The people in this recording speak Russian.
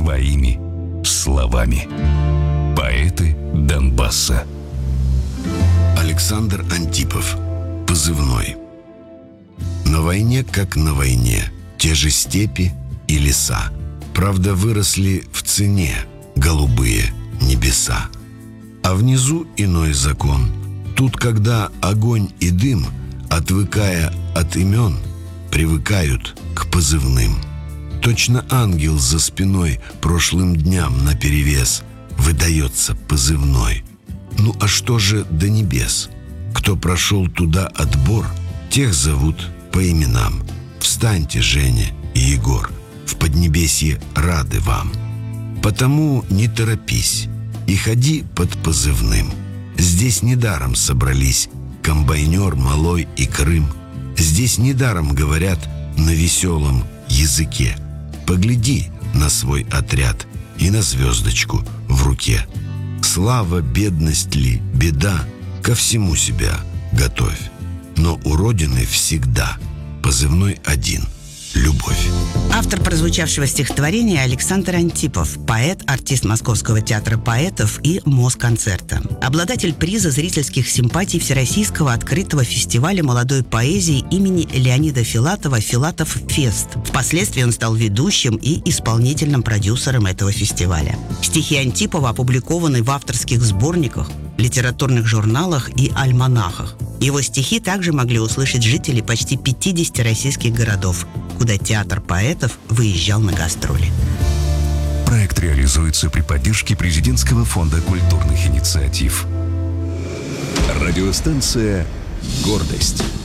своими словами. Поэты Донбасса. Александр Антипов. Позывной. На войне, как на войне, те же степи и леса. Правда, выросли в цене голубые небеса. А внизу иной закон. Тут, когда огонь и дым, отвыкая от имен, привыкают к позывным. Точно ангел за спиной прошлым дням наперевес выдается позывной. Ну а что же до небес? Кто прошел туда отбор, тех зовут по именам. Встаньте, Женя и Егор, в Поднебесье рады вам. Потому не торопись и ходи под позывным. Здесь недаром собрались комбайнер, Малой и Крым. Здесь недаром говорят на веселом языке. Погляди на свой отряд и на звездочку в руке. Слава, бедность ли, беда, ко всему себя готовь. Но у Родины всегда позывной один — любовь. Автор прозвучавшего стихотворения Александр Антипов, поэт, артист Московского театра поэтов и Москонцерта. Обладатель приза зрительских симпатий Всероссийского открытого фестиваля молодой поэзии имени Леонида Филатова «Филатов Фест». Впоследствии он стал ведущим и исполнительным продюсером этого фестиваля. Стихи Антипова опубликованы в авторских сборниках, литературных журналах и альманахах. Его стихи также могли услышать жители почти 50 российских городов, куда театр поэтов выезжал на гастроли. Проект реализуется при поддержке Президентского фонда культурных инициатив. Радиостанция «Гордость».